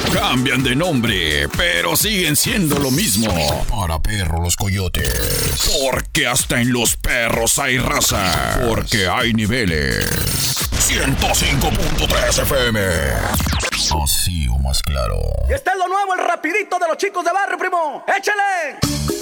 Cambian de nombre, pero siguen siendo lo mismo. Para perro los coyotes. Porque hasta en los perros hay raza. Porque hay niveles. 105.3 FM. Así o más claro. Y está lo nuevo, el rapidito de los chicos de barrio, primo. ¡Échale!